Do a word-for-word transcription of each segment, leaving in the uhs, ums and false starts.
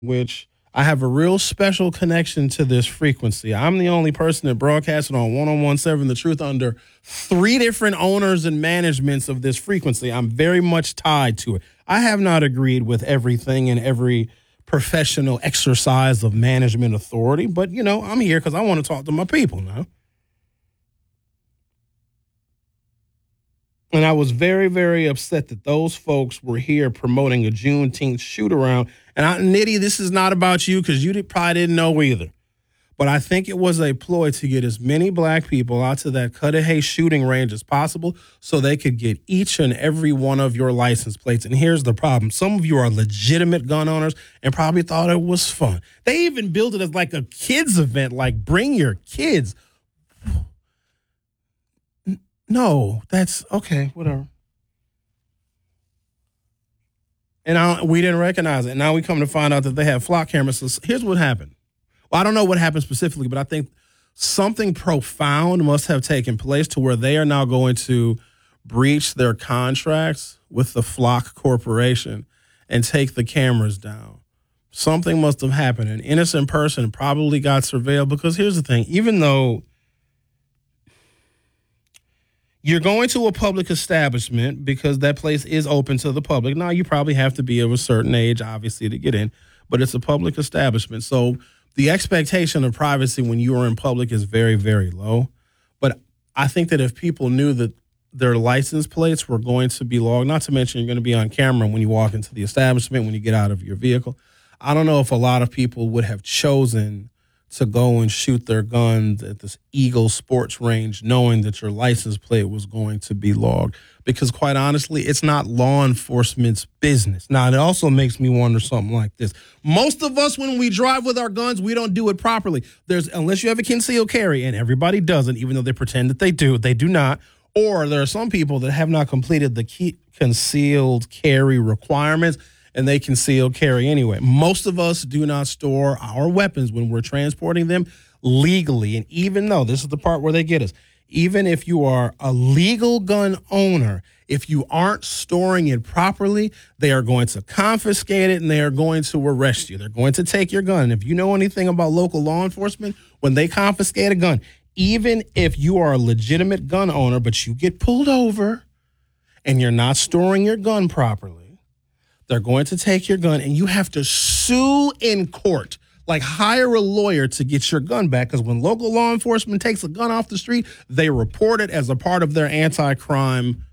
which I have a real special connection to this frequency. I'm the only person that broadcasted on ten seventeen The Truth under three different owners and managements of this frequency. I'm very much tied to it. I have not agreed with everything and every professional exercise of management authority, but, you know, I'm here because I want to talk to my people now. And I was very, very upset that those folks were here promoting a Juneteenth shoot around. And I, Nitty, this is not about you because you did, probably didn't know either. But I think it was a ploy to get as many black people out to that Cudahy shooting range as possible so they could get each and every one of your license plates. And here's the problem. Some of you are legitimate gun owners and probably thought it was fun. They even built it as like a kids event, like bring your kids. No, that's okay, whatever. And I, we didn't recognize it. Now we come to find out that they have flock cameras. So here's what happened. Well, I don't know what happened specifically, but I think something profound must have taken place to where they are now going to breach their contracts with the Flock Corporation and take the cameras down. Something must have happened. An innocent person probably got surveilled because here's the thing. Even though you're going to a public establishment because that place is open to the public. Now, you probably have to be of a certain age, obviously, to get in, but it's a public establishment. So the expectation of privacy when you are in public is very, very low. But I think that if people knew that their license plates were going to be logged, not to mention you're going to be on camera when you walk into the establishment, when you get out of your vehicle, I don't know if a lot of people would have chosen to go and shoot their guns at this Eagle Sports Range knowing that your license plate was going to be logged. Because quite honestly, it's not law enforcement's business. Now, it also makes me wonder something like this. Most of us, when we drive with our guns, we don't do it properly. There's unless you have a concealed carry, and everybody doesn't, even though they pretend that they do, they do not. Or there are some people that have not completed the key concealed carry requirements, and they conceal carry anyway. Most of us do not store our weapons when we're transporting them legally. And even though, this is the part where they get us, even if you are a legal gun owner, if you aren't storing it properly, they are going to confiscate it and they are going to arrest you. They're going to take your gun. And if you know anything about local law enforcement, when they confiscate a gun, even if you are a legitimate gun owner, but you get pulled over and you're not storing your gun properly, they're going to take your gun and you have to sue in court, like hire a lawyer to get your gun back. Because when local law enforcement takes a gun off the street, they report it as a part of their anti-crime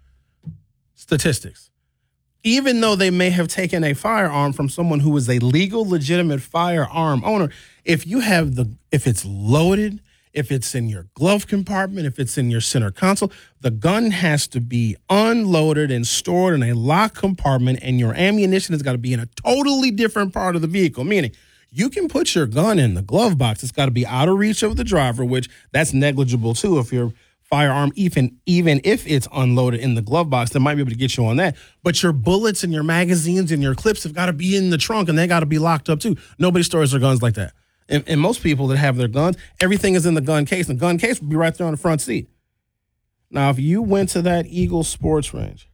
statistics. Even though they may have taken a firearm from someone who is a legal, legitimate firearm owner, if you have the, if it's loaded, if it's in your glove compartment, if it's in your center console, the gun has to be unloaded and stored in a locked compartment, and your ammunition has got to be in a totally different part of the vehicle, meaning you can put your gun in the glove box. It's got to be out of reach of the driver, which that's negligible too if your firearm, even, even if it's unloaded in the glove box, they might be able to get you on that. But your bullets and your magazines and your clips have got to be in the trunk, and they got to be locked up too. Nobody stores their guns like that. And, and most people that have their guns, everything is in the gun case. And the gun case would be right there on the front seat. Now, if you went to that Eagle Sports Range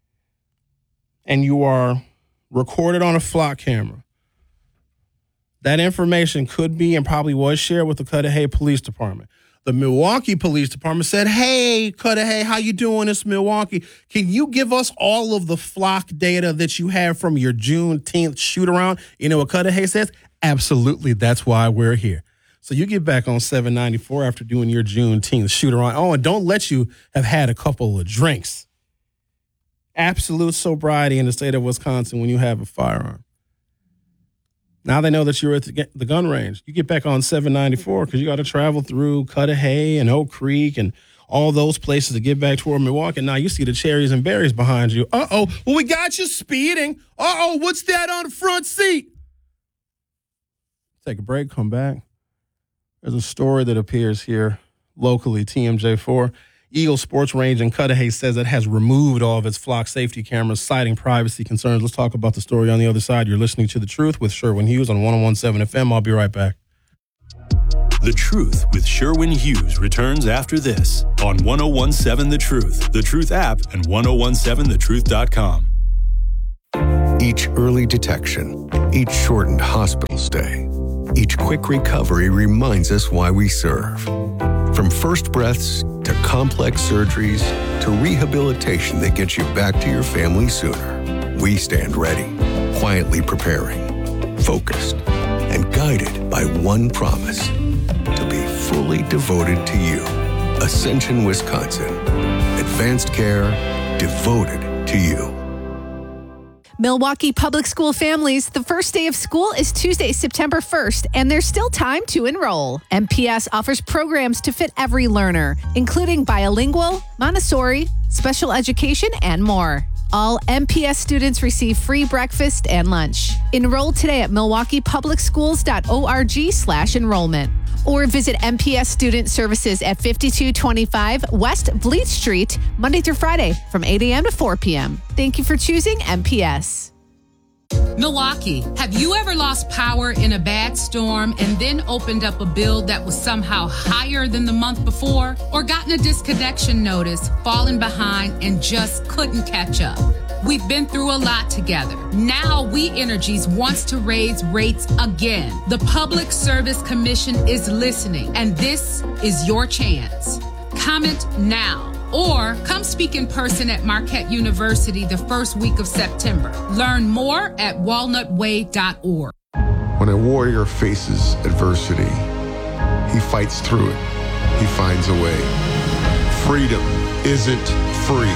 and you are recorded on a flock camera, that information could be and probably was shared with the Cudahy Police Department. The Milwaukee Police Department said, hey, Cudahy, how you doing? It's Milwaukee. Can you give us all of the flock data that you have from your Juneteenth shoot-around? You know what Cudahy says? Absolutely, that's why we're here. So you get back on seven ninety-four after doing your Juneteenth shoot-around. Oh, and don't let you have had a couple of drinks. Absolute sobriety in the state of Wisconsin when you have a firearm. Now they know that you're at the gun range. You get back on seven ninety-four because you got to travel through Cudahy and Oak Creek and all those places to get back toward Milwaukee. Now you see the cherries and berries behind you. Uh-oh, well, we got you speeding. Uh-oh, what's that on the front seat? Take a break, come back. There's a story that appears here locally, T M J four. Eagle Sports Range in Cudahy says it has removed all of its flock safety cameras, citing privacy concerns. Let's talk about the story on the other side. You're listening to The Truth with Sherwin Hughes on ten seventeen F M. I'll be right back. The Truth with Sherwin Hughes returns after this on ten seventeen The Truth, The Truth app, and ten seventeen the truth dot com. Each early detection each shortened hospital stay, each quick recovery reminds us why we serve. From first breaths to complex surgeries to rehabilitation that gets you back to your family sooner, we stand ready, quietly preparing, focused, and guided by one promise: to be fully devoted to you. Ascension, Wisconsin. Advanced care devoted to you. Milwaukee Public School families, the first day of school is Tuesday, September first, and there's still time to enroll. M P S offers programs to fit every learner, including bilingual, Montessori, special education, and more. All M P S students receive free breakfast and lunch. Enroll today at milwaukee public schools dot org slash enrollment. Or visit M P S Student Services at fifty-two twenty-five West Vliet Street, Monday through Friday from eight a.m. to four p.m. Thank you for choosing M P S. Milwaukee, have you ever lost power in a bad storm and then opened up a bill that was somehow higher than the month before? Or gotten a disconnection notice, fallen behind, and just couldn't catch up? We've been through a lot together. Now We Energies wants to raise rates again. The Public Service Commission is listening, and this is your chance. Comment now. Or come speak in person at Marquette University the first week of September. Learn more at walnut way dot org. When a warrior faces adversity, he fights through it. He finds a way. Freedom isn't free.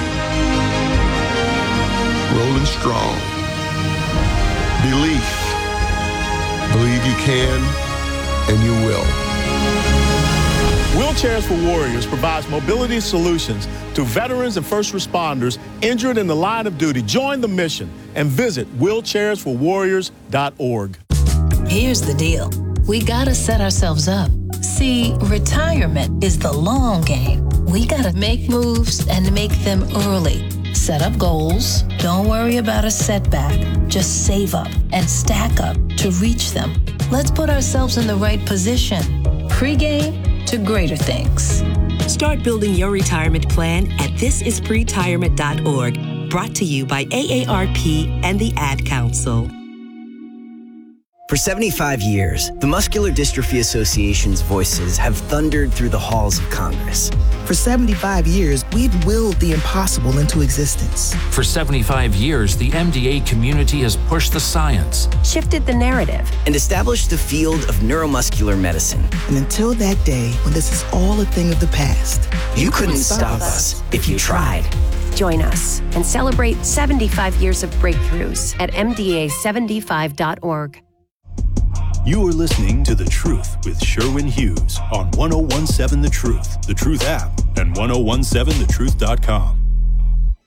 Rolling strong. Belief. Believe you can and you will. Wheelchairs for Warriors provides mobility solutions to veterans and first responders injured in the line of duty. Join the mission and visit wheelchairs for warriors dot org. Here's the deal. We gotta set ourselves up. See, retirement is the long game. We gotta make moves and make them early. Set up goals. Don't worry about a setback. Just save up and stack up to reach them. Let's put ourselves in the right position. Pre-game to greater things. Start building your retirement plan at this is pretirement dot org. Brought to you by A A R P and the Ad Council. For seventy-five years, the Muscular Dystrophy Association's voices have thundered through the halls of Congress. For seventy-five years, we've willed the impossible into existence. For seventy-five years, the M D A community has pushed the science, shifted the narrative, and established the field of neuromuscular medicine. And until that day, when this is all a thing of the past, you, you couldn't stop us if you tried. Join us and celebrate seventy-five years of breakthroughs at M D A seventy-five dot org. You are listening to The Truth with Sherwin Hughes on one oh one seven The Truth, The Truth app, and ten seventeen the truth dot com.